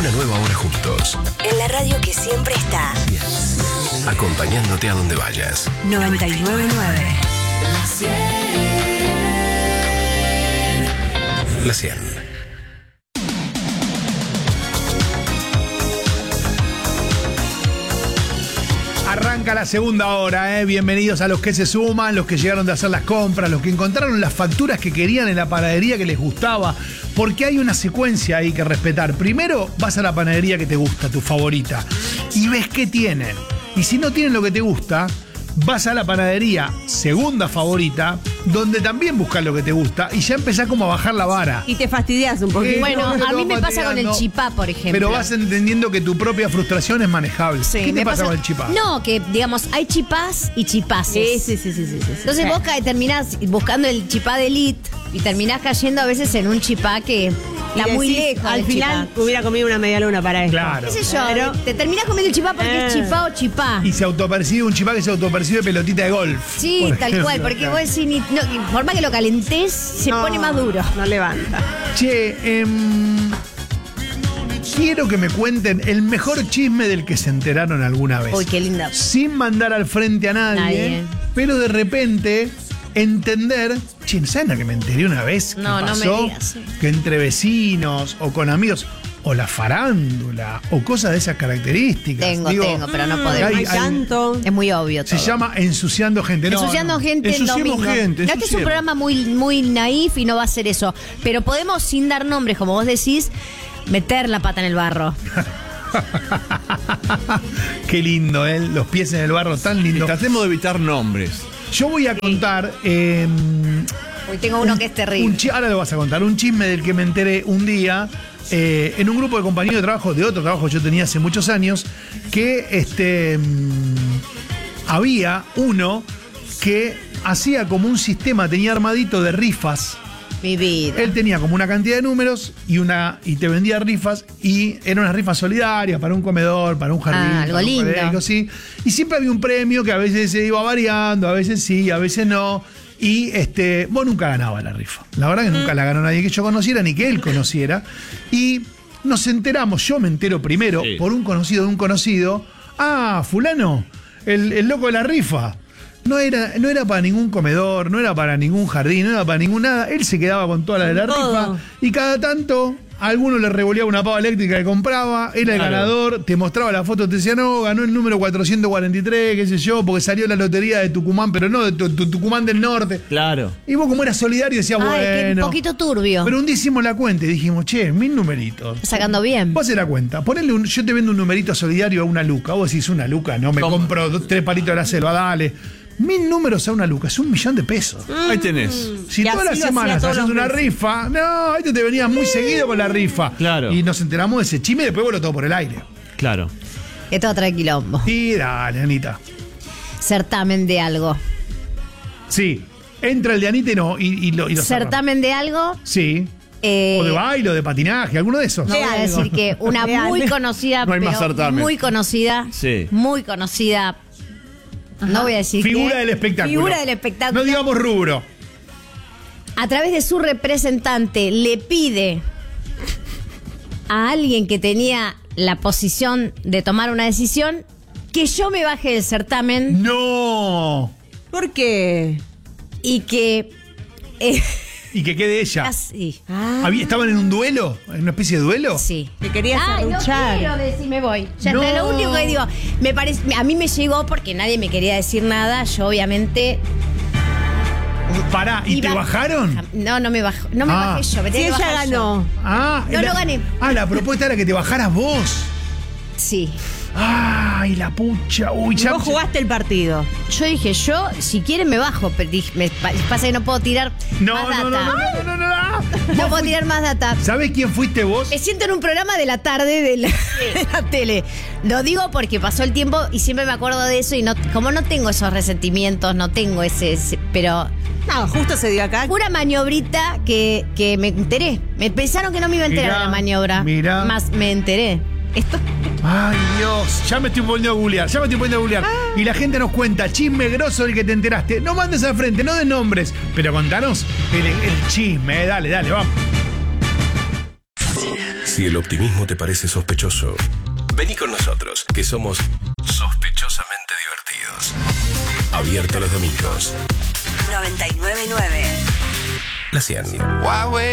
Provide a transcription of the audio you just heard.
Una nueva hora juntos. En la radio que siempre está. Acompañándote a donde vayas. 99.9. La 100. Arranca la segunda hora, Bienvenidos a los que se suman, los que llegaron de hacer las compras, los que encontraron las facturas que querían en la panadería que les gustaba, porque hay una secuencia ahí que respetar. Primero vas a la panadería que te gusta, tu favorita, y ves qué tienen. Y si no tienen lo que te gusta, vas a la panadería segunda favorita, donde también buscas lo que te gusta, y ya empezás como a bajar la vara. Y te fastidias un poquito. Bueno, a mí me pasa con el chipá, por ejemplo. Pero vas entendiendo que tu propia frustración es manejable. Sí, ¿Qué te pasa con el chipá? No, que digamos, hay chipás y chipaces. Sí. Entonces vos terminás buscando el chipá de elite y terminás cayendo a veces en un chipá que está muy lejos. Al final hubiera comido una media luna para esto. Claro. ¿Qué sé yo? Claro. Te terminás comiendo el chipá porque es chipá o chipá. Y se autopercibe un chipá que se autopercibe pelotita de golf. Sí, por tal ejemplo. cual, porque vos decís, por más que lo calentés, se pone más duro. No levanta. Che, quiero que me cuenten el mejor chisme del que se enteraron alguna vez. Uy, qué linda. Sin mandar al frente a nadie. Pero de repente entender, che, ¿saben a que me enteré una vez? No, que no me pasó? digas, sí. Que entre vecinos o con amigos, o la farándula, o cosas de esas características. Tengo, pero no podemos. Hay tanto. Es muy obvio todo. Se llama Ensuciando Gente. No, Ensuciando no. gente el Ensuciemos domingo. gente, No, este es un ensuciemos. programa muy naif y no va a ser eso. Pero podemos, sin dar nombres, como vos decís, meter la pata en el barro. Qué lindo, los pies en el barro, tan lindo. Tratemos de evitar nombres. Yo voy a contar. Hoy tengo uno que es terrible. Ahora lo vas a contar. Un chisme del que me enteré un día en un grupo de compañeros de trabajo, de otro trabajo que yo tenía hace muchos años, que había uno que hacía como un sistema, tenía armadito de rifas. Mi vida. Él tenía como una cantidad de números y te vendía rifas, y eran unas rifas solidarias para un comedor, para un jardín, algo para un lindo. colegio, sí. Y siempre había un premio que a veces se iba variando, a veces sí, a veces no. Y vos nunca ganabas la rifa. La verdad que nunca la ganó nadie que yo conociera, ni que él conociera. Y nos enteramos, yo me entero primero, Sí. por un conocido de un conocido. Ah, fulano, el loco de la rifa. No era para ningún comedor, no era para ningún jardín, no era para ningún nada. Él se quedaba con toda la de la Todo. rifa, y cada tanto a alguno le revoleaba una pava eléctrica que compraba, era el Claro. ganador, te mostraba la foto, te decía, no, ganó el número 443, qué sé yo, porque salió la lotería de Tucumán, pero no de Tucumán del Norte. Claro. Y vos, como eras solidario, decías, Ay, qué bueno. poquito turbio. Pero un día hicimos la cuenta y dijimos, che, 1000 numeritos. Sacando bien. Vos haces la cuenta, yo te vendo un numerito solidario a una luca. Vos decís, una luca, no me ¿Cómo? compro 3 palitos de la selva, dale. 1000 números a una luca, es $1.000.000 de pesos. Ahí tenés. Si Y todas las así lo semanas hacía todos haces los una meses. rifa, no, esto te venía muy seguido con la rifa. Claro. Y nos enteramos de ese chisme y después voló todo por el aire. Claro. Esto trae quilombo. Y dale, Anita. Certamen de algo. Sí, entra el de Anita y lo cerramos. Certamen de algo. Sí. O de baile, o de patinaje, alguno de esos. No voy a decir que una Real. muy conocida, No hay más pero certamen. muy conocida, Sí. muy conocida. No voy a decir Figura qué. del espectáculo. Figura del espectáculo. No digamos rubro. A través de su representante le pide a alguien que tenía la posición de tomar una decisión que yo me baje del certamen No. ¿Por qué? y que Y que quede ella. así. ¿Estaban en un duelo? ¿En una especie de duelo? Sí. Que querías Ay, no serruchar. quiero decir me voy. Ya No. está, lo único que digo, a mí me llegó porque nadie me quería decir nada. Yo obviamente Pará, ¿y te iba- bajaron? No me bajó. No me Ah. bajé yo. Me Si tenía que ella bajar yo. ganó. Ah, No lo gané. Ah, la propuesta era que te bajaras vos. Sí. Ay, la pucha. Uy, ya. Vos jugaste el partido. Yo dije, si quieren me bajo, pero pasa que no puedo tirar No, más no, no, data. no, no, no, no. No puedo tirar más data. ¿Sabés quién fuiste vos? Me siento en un programa de la tarde de la tele. Lo digo porque pasó el tiempo y siempre me acuerdo de eso y como no tengo esos resentimientos, no tengo ese pero No, justo se dio acá. pura maniobrita que me enteré. Me pensaron que no me iba a enterar Mirá, de la maniobra. mirá. Más me enteré. Esto Ay, Dios. Ya me estoy poniendo a googlear. Y la gente nos cuenta, chisme grosso del que te enteraste. No mandes al frente, no des nombres. Pero contanos el chisme. Dale, vamos. Si el optimismo te parece sospechoso, vení con nosotros, que somos sospechosamente divertidos. Abierto los domingos. 999. La 100.